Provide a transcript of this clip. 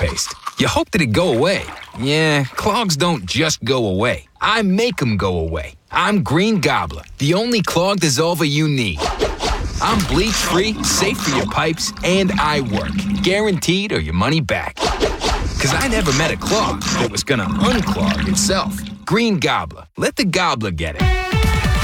toothpaste. You hope that it go away. Yeah, clogs don't just go away. I make them go away. I'm Green Gobbler, the only clog dissolver you need. I'm bleach-free, safe for your pipes, and I work. Guaranteed or your money back. 'Cause I never met a clog that was gonna unclog itself. Green Gobbler. Let the gobbler get it.